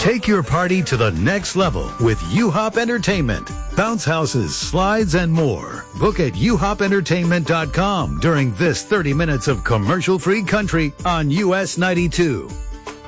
Take your party to the next level with U-Hop Entertainment. Bounce houses, slides, and more. Book at uhopentertainment.com during this 30 minutes of commercial-free country on US 92.